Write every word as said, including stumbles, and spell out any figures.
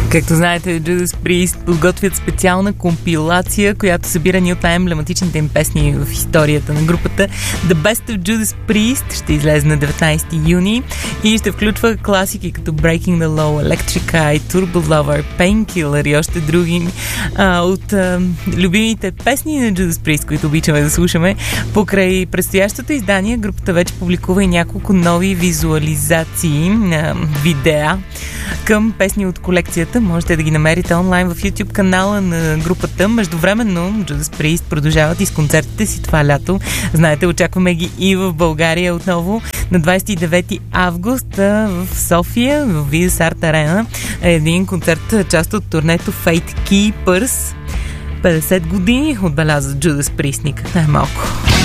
Както знаете, Judas Priest подготвят специална компилация, която събира ни от най-емблематичните им песни в историята на групата. The Best of Judas Priest ще излезе на деветнайсети юни и ще включва класики като Breaking the Law, Electric Eye, Turbo Lover, Painkiller и още други а, от а, любимите песни на Judas Priest, които обичаме да слушаме. Покрай предстоящото издание, групата вече публикува и няколко нови визуализации на видеа към песни от колекцията. Можете да ги намерите онлайн в YouTube канала на групата. Междувременно Judas Priest продължават и с концертите си това лято. Знаете, очакваме ги и в България отново на двайсет и девети август в София, в Viasat Arena. Един концерт, част от турнето Fate Keepers. петдесет години отбелязва Judas Priest, никак най-малко.